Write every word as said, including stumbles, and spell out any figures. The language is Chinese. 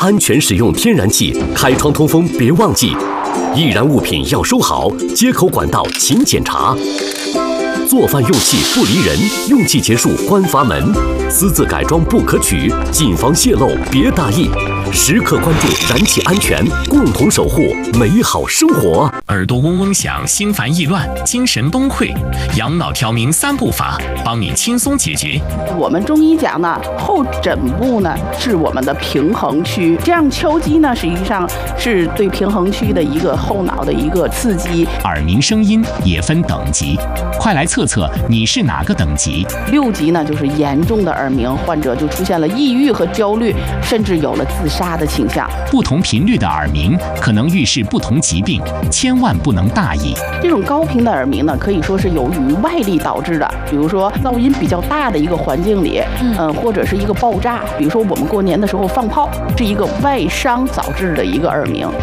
安全使用天然气，开窗通风别忘记。易燃物品要收好，接口管道勤检查。做饭用气不离人，用气结束关阀门。私自改装不可取，谨防泄漏别大意。时刻关注燃气安全，共同守护美好生活。 耳朵嗡嗡响，心烦意乱，精神崩溃，养脑调明三步法，帮你轻松解决。 我们中医讲呢，后枕部呢是我们的平衡区，这样敲击呢，实际上是对平衡区的一个后脑的一个刺激。 耳鸣声音也分等级，快来测测你是哪个等级。 六级呢，就是严重的耳鸣，患者就出现了抑郁和焦虑，甚至有了自杀的倾向。 不同频率的耳鸣可能预示不同疾病，千万不能大意。 这种高频的耳鸣呢，可以说是由于外力导致的，比如说噪音比较大的一个环境里，嗯、呃，或者是一个爆炸，比如说我们过年的时候放炮，是一个外伤导致的一个耳鸣。